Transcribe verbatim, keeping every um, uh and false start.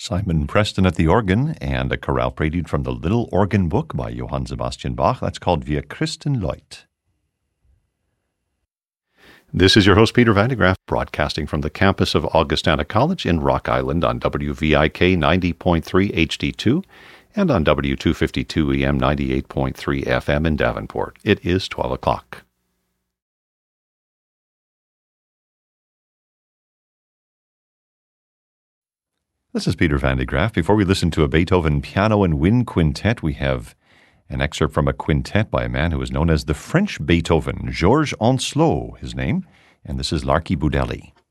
Simon Preston at the organ and a chorale prelude from the Little Organ Book by Johann Sebastian Bach. That's called Wir Christen Leut. This is your host, Peter Van de Graaff, broadcasting from the campus of Augustana College in Rock Island on W V I K ninety point three H D two and on W two fifty-two E M ninety-eight point three F M in Davenport. It is twelve o'clock. This is Peter Van de Graaff. Before we listen to a Beethoven piano and wind quintet, we have an excerpt from a quintet by a man who is known as the French Beethoven, Georges Oncelot, his name, and this is L'Archiboudelli.